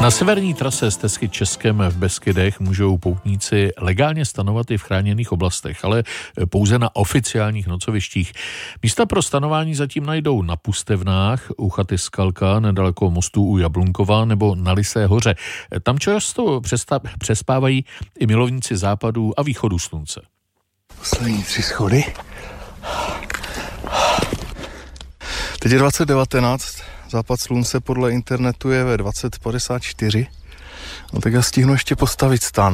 Na severní trase stezky Českem v Beskydech můžou poutníci legálně stanovat i v chráněných oblastech, ale pouze na oficiálních nocovištích. Místa pro stanování zatím najdou na Pustevnách, u chaty Skalka, nedaleko mostu u Jablunkova nebo na Lysé hoře. Tam často přespávají i milovníci západu a východu slunce. Poslední 3 schody. Teď je 2019, západ slunce podle internetu je ve 20:54. No tak já stihnu ještě postavit stan.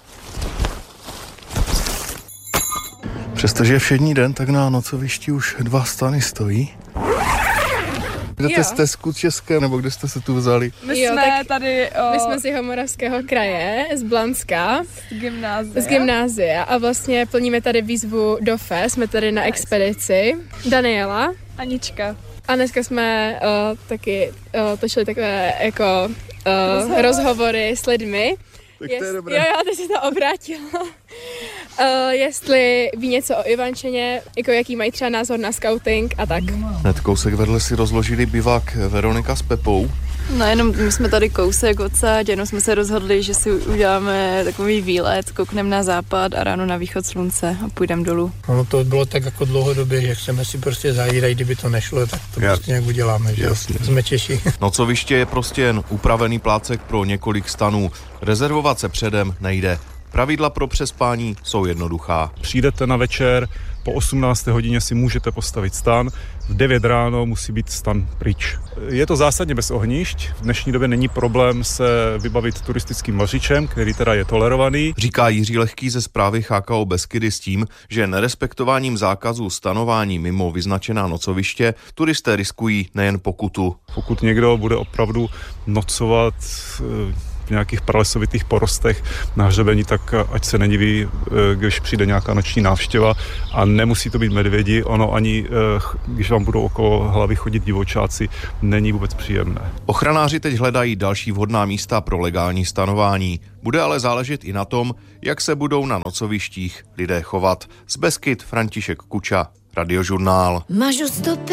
Přestože je všední den, tak na nocovišti už 2 stany stojí. Jdete stezku České, nebo kde jste se tu vzali? My jsme z Jihomoravského kraje, z Blanska. Z gymnázia a vlastně plníme tady výzvu do FE, jsme tady na expedici. Daniela. Anička. A dneska jsme taky točili takové jako rozhovory s lidmi. Tak to je dobré. Jo, teď se to obrátila. Jestli ví něco o Ivančeně, jako jaký mají třeba názor na scouting a tak. Hned kousek vedle si rozložili bivak Veronika s Pepou. No jenom my jsme tady kousek odsaď, jenom jsme se rozhodli, že si uděláme takový výlet, koukneme na západ a ráno na východ slunce a půjdeme dolů. Ono to bylo tak jako dlouhodobě, že chceme si prostě zajírat, kdyby to nešlo, tak to prostě nějak uděláme, že jsme Češi. Nocoviště je prostě jen upravený plácek pro několik stanů. Rezervovat se předem nejde. Pravidla pro přespání jsou jednoduchá. Přijdete na večer, po 18. hodině si můžete postavit stan, v 9 ráno musí být stan pryč. Je to zásadně bez ohnišť, v dnešní době není problém se vybavit turistickým vařičem, který teda je tolerovaný. Říká Jiří Lehký ze správy CHKO Beskydy s tím, že nerespektováním zákazu stanování mimo vyznačená nocoviště turisté riskují nejen pokutu. Pokud někdo bude opravdu nocovat v nějakých pralesovitých porostech na hřebení, tak ať se nediví, když přijde nějaká noční návštěva a nemusí to být medvědi, ono ani, když vám budou okolo hlavy chodit divočáci, není vůbec příjemné. Ochranáři teď hledají další vhodná místa pro legální stanování. Bude ale záležet i na tom, jak se budou na nocovištích lidé chovat. Z Beskyd František Kuča, Radiožurnál.